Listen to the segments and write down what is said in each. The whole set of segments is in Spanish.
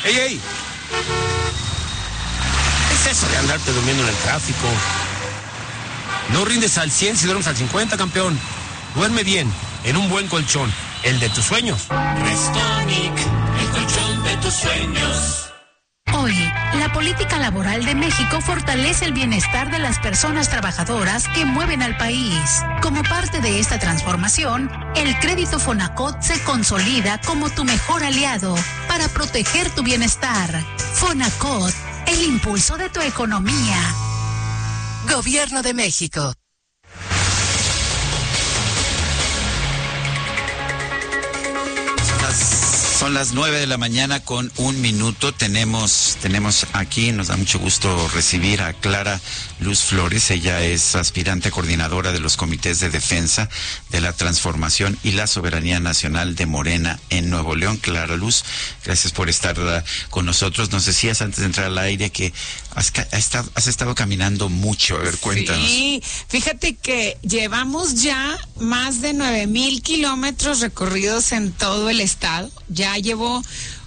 ¡Ey! ¿Qué es eso de andarte durmiendo en el tráfico? No rindes al 100 si duermes al 50, campeón. Duerme bien, en un buen colchón, el de tus sueños. Restonic, el colchón de tus sueños. Hoy, la política laboral de México fortalece el bienestar de las personas trabajadoras que mueven al país. Como parte de esta transformación, el crédito Fonacot se consolida como tu mejor aliado para proteger tu bienestar. Fonacot, el impulso de tu economía. Gobierno de México. Son las 9 de la mañana con 1 minuto. Tenemos aquí, nos da mucho gusto recibir a Clara Luz Flores. Ella es aspirante coordinadora de los comités de defensa de la transformación y la soberanía nacional de Morena en Nuevo León. Clara Luz, gracias por estar con nosotros. Nos decías antes de entrar al aire que has estado caminando mucho. A ver, cuéntanos. Sí, fíjate que llevamos ya más de 9,000 kilómetros recorridos en todo el estado. Ya llevo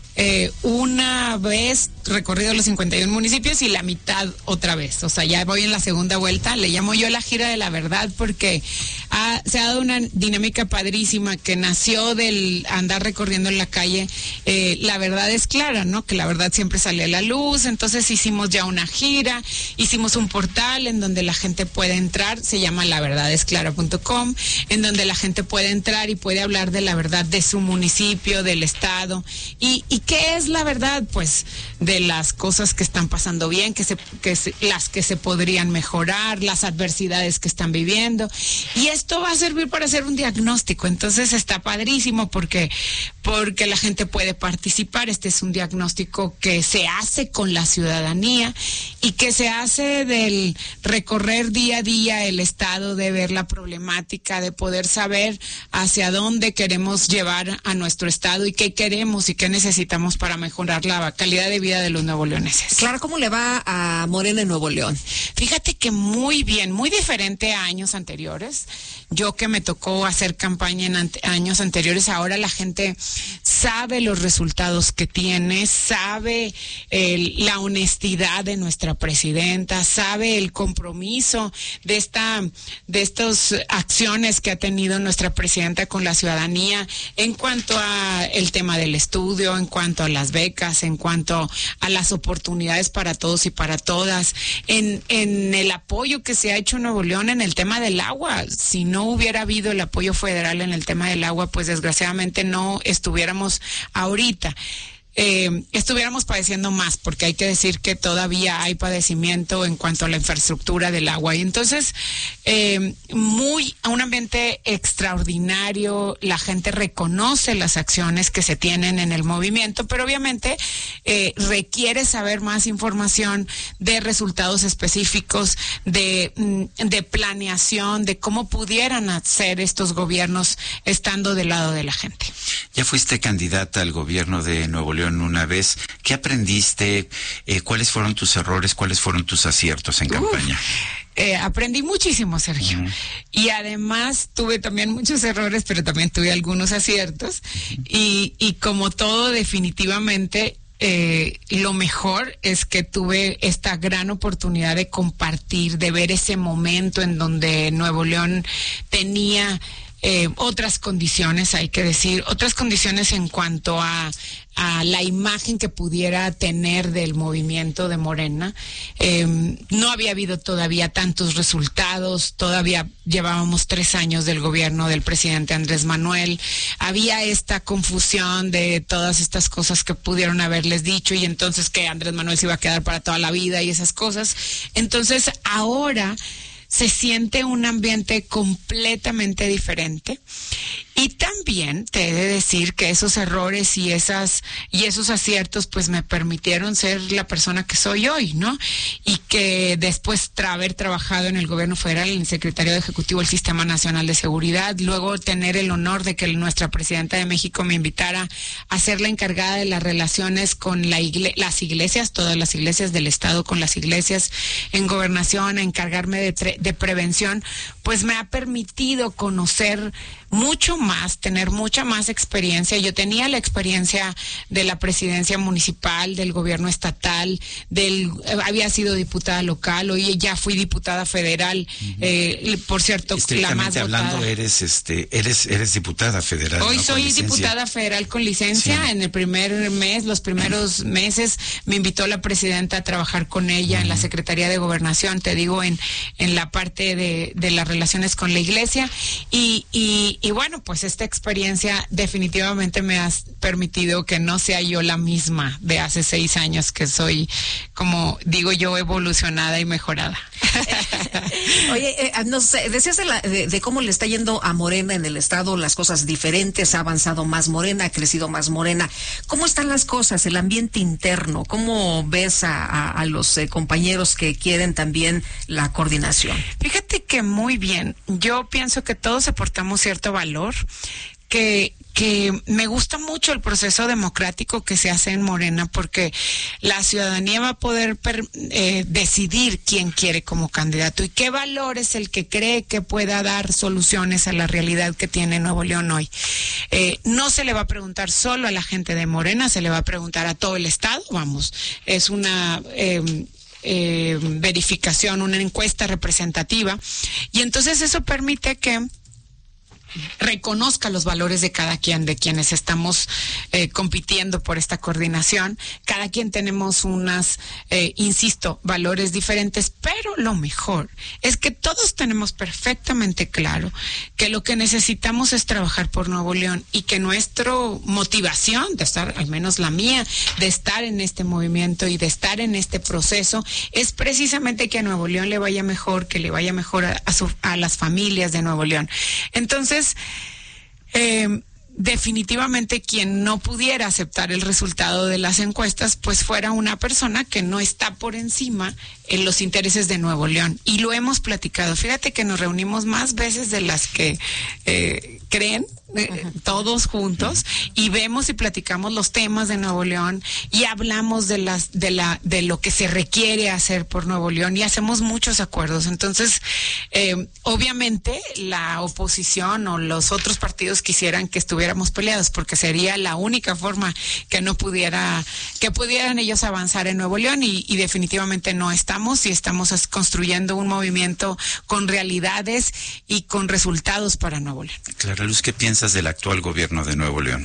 una vez recorrido los 51 municipios y la mitad otra vez. O sea, ya voy en la segunda vuelta. Le llamo yo la gira de la verdad porque se ha dado una dinámica padrísima que nació del andar recorriendo en la calle. La verdad es clara, ¿no? Que la verdad siempre sale a la luz. Entonces hicimos ya una gira, hicimos un portal en donde la gente puede entrar, se llama laverdadesclara.com, en donde la gente puede entrar y puede hablar de la verdad de su municipio, del estado. ¿Y qué es la verdad? Pues de las cosas que están pasando bien, las que se podrían mejorar, las adversidades que están viviendo. Y esto va a servir para hacer un diagnóstico. Entonces está padrísimo porque la gente puede participar. Este es un diagnóstico que se hace con la ciudadanía y que se hace del recorrer día a día el estado, de ver la problemática, de poder saber hacia dónde queremos llevar a nuestro estado y qué queremos y qué necesitamos para mejorar la calidad de vida de los nuevoleoneses. Claro, ¿cómo le va a Morena en Nuevo León? Fíjate que muy bien, muy diferente a años anteriores. Yo que me tocó hacer campaña en años anteriores, ahora la gente sabe los resultados que tiene, sabe la honestidad de nuestra presidenta, sabe el compromiso de estas acciones que ha tenido nuestra presidenta con la ciudadanía en cuanto a el tema del estudio, en cuanto a las becas, en cuanto a las oportunidades para todos y para todas, en el apoyo que se ha hecho en Nuevo León en el tema del agua. Si no hubiera habido el apoyo federal en el tema del agua, pues desgraciadamente no estuviéramos ahorita. Estuviéramos padeciendo más, porque hay que decir que todavía hay padecimiento en cuanto a la infraestructura del agua. Y entonces, un ambiente extraordinario, la gente reconoce las acciones que se tienen en el movimiento, pero obviamente requiere saber más información de resultados específicos, de planeación, de cómo pudieran hacer estos gobiernos estando del lado de la gente. Ya fuiste candidata al gobierno de Nuevo León una vez. ¿Qué aprendiste? ¿Cuáles fueron tus errores? ¿Cuáles fueron tus aciertos en campaña? Aprendí muchísimo, Sergio. Y además tuve también muchos errores, pero también tuve algunos aciertos. Y como todo, definitivamente, lo mejor es que tuve esta gran oportunidad de compartir, de ver ese momento en donde Nuevo León tenía otras condiciones, hay que decir, otras condiciones en cuanto a la imagen que pudiera tener del movimiento de Morena. No había habido todavía tantos resultados, todavía llevábamos 3 años del gobierno del presidente Andrés Manuel, había esta confusión de todas estas cosas que pudieron haberles dicho y entonces que Andrés Manuel se iba a quedar para toda la vida y esas cosas. Entonces ahora se siente un ambiente completamente diferente. Y también te he de decir que esos errores y esos aciertos pues me permitieron ser la persona que soy hoy, ¿no? Y que después de haber trabajado en el gobierno federal, en el secretario ejecutivo del Sistema Nacional de Seguridad, luego tener el honor de que nuestra presidenta de México me invitara a ser la encargada de las relaciones con las iglesias, todas las iglesias del estado con las iglesias en gobernación, a encargarme de prevención, pues me ha permitido conocer mucho más, tener mucha más experiencia. Yo tenía la experiencia de la presidencia municipal, del gobierno estatal, había sido diputada local, hoy ya fui diputada federal, por cierto, la más votada. Hablando, eres diputada federal. Hoy ¿no? soy diputada federal con licencia. Sí. En el primer mes, los primeros meses, me invitó la presidenta a trabajar con ella en la Secretaría de Gobernación, te digo, en la parte de las relaciones con la iglesia, y bueno, pues esta experiencia definitivamente me ha permitido que no sea yo la misma de hace 6 años, que soy, como digo yo, evolucionada y mejorada. Oye, no sé, decías de cómo le está yendo a Morena en el estado, las cosas diferentes, ha avanzado más Morena, ha crecido más Morena. ¿Cómo están las cosas, el ambiente interno? ¿Cómo ves a los compañeros que quieren también la coordinación? Fíjate que muy bien. Yo pienso que todos aportamos cierto valor, que me gusta mucho el proceso democrático que se hace en Morena, porque la ciudadanía va a poder decidir quién quiere como candidato y qué valor es el que cree que pueda dar soluciones a la realidad que tiene Nuevo León hoy. No se le va a preguntar solo a la gente de Morena, se le va a preguntar a todo el estado, vamos, es una verificación, una encuesta representativa, y entonces eso permite que reconozca los valores de cada quien, de quienes estamos compitiendo por esta coordinación. Cada quien tenemos insisto, valores diferentes, pero lo mejor es que todos tenemos perfectamente claro que lo que necesitamos es trabajar por Nuevo León, y que nuestra motivación de estar, al menos la mía, de estar en este movimiento y de estar en este proceso, es precisamente que a Nuevo León le vaya mejor, que le vaya mejor a las familias de Nuevo León. Entonces, definitivamente quien no pudiera aceptar el resultado de las encuestas, pues fuera una persona que no está por encima en los intereses de Nuevo León. Y lo hemos platicado. Fíjate que nos reunimos más veces de las que creen, todos juntos, y vemos y platicamos los temas de Nuevo León, y hablamos de lo que se requiere hacer por Nuevo León, y hacemos muchos acuerdos. Entonces, obviamente la oposición o los otros partidos quisieran que estuviéramos peleados, porque sería la única forma que pudieran ellos avanzar en Nuevo León, y definitivamente no estamos, y estamos construyendo un movimiento con realidades y con resultados para Nuevo León. Clara Luz, ¿qué piensas del actual gobierno de Nuevo León?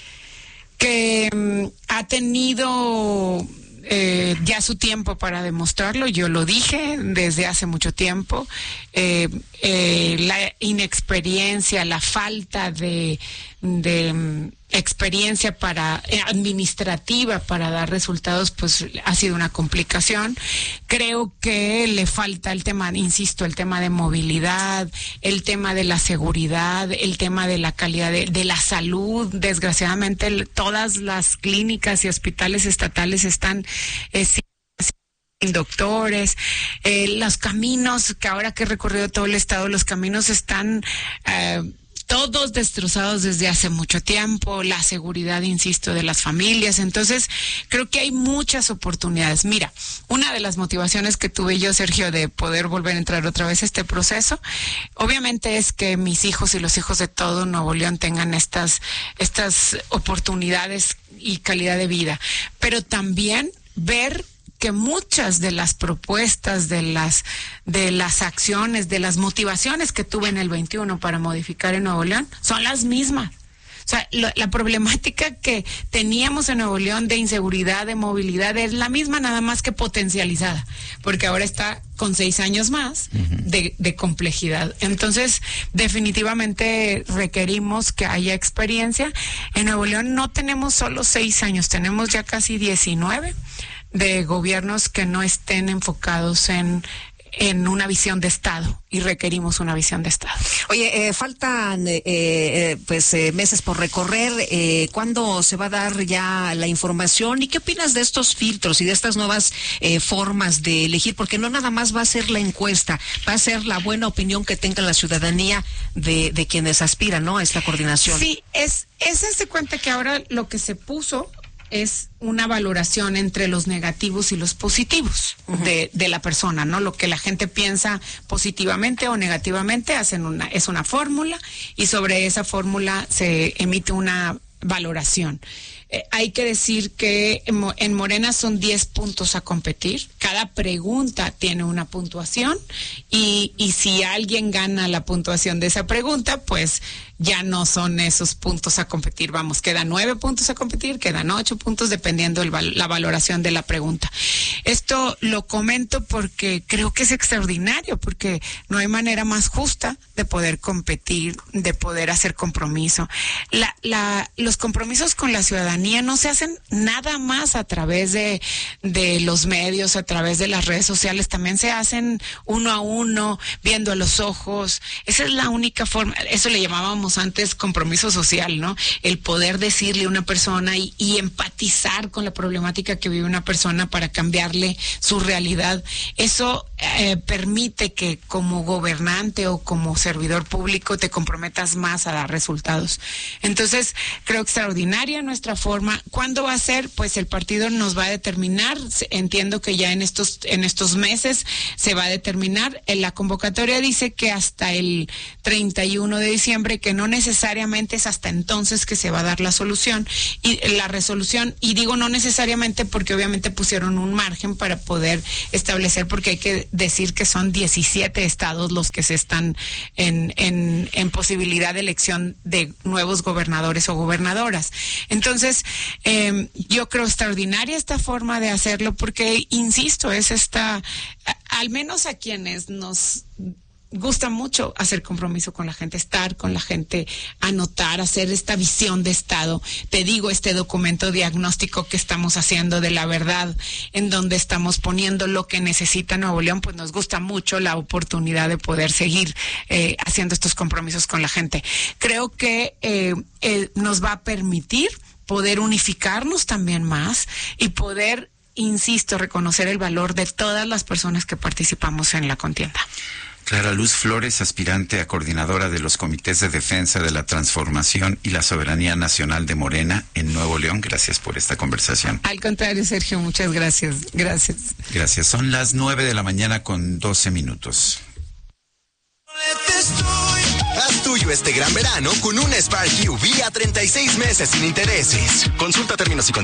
Que ha tenido ya su tiempo para demostrarlo. Yo lo dije desde hace mucho tiempo. La inexperiencia, la falta de experiencia administrativa para dar resultados, pues ha sido una complicación. Creo que le falta el tema, insisto, el tema de movilidad, el tema de la seguridad, el tema de la calidad de la salud. Desgraciadamente todas las clínicas y hospitales estatales están sin doctores. Los caminos, que ahora que he recorrido todo el estado, los caminos están todos destrozados desde hace mucho tiempo, la seguridad, insisto, de las familias. Entonces, creo que hay muchas oportunidades. Mira, una de las motivaciones que tuve yo, Sergio, de poder volver a entrar otra vez a este proceso, obviamente es que mis hijos y los hijos de todo Nuevo León tengan estas oportunidades y calidad de vida, pero también ver que muchas de las propuestas, de las acciones, de las motivaciones que tuve en el 21 para modificar en Nuevo León son las mismas. O sea, la problemática que teníamos en Nuevo León de inseguridad, de movilidad, es la misma, nada más que potencializada, porque ahora está con 6 años más de complejidad. Entonces, definitivamente requerimos que haya experiencia. En Nuevo León no tenemos solo 6 años, tenemos ya casi 19 de gobiernos que no estén enfocados en una visión de Estado, y requerimos una visión de Estado. Oye, faltan meses por recorrer. ¿Cuándo se va a dar ya la información? ¿Y qué opinas de estos filtros y de estas nuevas formas de elegir? Porque no nada más va a ser la encuesta, va a ser la buena opinión que tenga la ciudadanía de quienes aspiran, ¿no?, a esta coordinación. Sí, es de cuenta que ahora lo que se puso es una valoración entre los negativos y los positivos de la persona, ¿no? Lo que la gente piensa positivamente o negativamente es una fórmula, y sobre esa fórmula se emite una valoración. Hay que decir que en Morena son 10 puntos a competir. Cada pregunta tiene una puntuación, y si alguien gana la puntuación de esa pregunta, pues ya no son esos puntos a competir. Vamos, quedan 9 puntos a competir, quedan 8 puntos, dependiendo la valoración de la pregunta. Esto lo comento porque creo que es extraordinario, porque no hay manera más justa de poder competir, de poder hacer compromiso. Los compromisos con la ciudadanía no se hacen nada más a través de los medios, a través de las redes sociales, también se hacen uno a uno, viendo a los ojos. Esa es la única forma. Eso le llamábamos antes compromiso social, ¿no? El poder decirle a una persona y empatizar con la problemática que vive una persona para cambiarle su realidad. Eso permite que como gobernante o como servidor público te comprometas más a dar resultados. Entonces, creo extraordinaria nuestra forma. ¿Cuándo va a ser? Pues el partido nos va a determinar. Entiendo que ya en estos meses se va a determinar. La convocatoria dice que hasta el 31 de diciembre, que no necesariamente es hasta entonces que se va a dar la solución y la resolución, y digo no necesariamente porque obviamente pusieron un margen para poder establecer, porque hay que decir que son 17 estados los que se están en posibilidad de elección de nuevos gobernadores o gobernadoras. Entonces, yo creo extraordinaria esta forma de hacerlo, porque, insisto, es al menos a quienes nos gusta mucho hacer compromiso con la gente, estar con la gente, anotar, hacer esta visión de Estado. Te digo, este documento diagnóstico que estamos haciendo de la verdad, en donde estamos poniendo lo que necesita Nuevo León, pues nos gusta mucho la oportunidad de poder seguir haciendo estos compromisos con la gente. Creo que nos va a permitir poder unificarnos también más y poder, insisto, reconocer el valor de todas las personas que participamos en la contienda. Clara Luz Flores, aspirante a coordinadora de los comités de defensa de la transformación y la soberanía nacional de Morena en Nuevo León. Gracias por esta conversación. Al contrario, Sergio, muchas gracias. Gracias. Gracias. Son las 9:00 con 12 minutos. Haz tuyo este gran verano con un Spark QV a 36 meses sin intereses. Consulta términos y condiciones.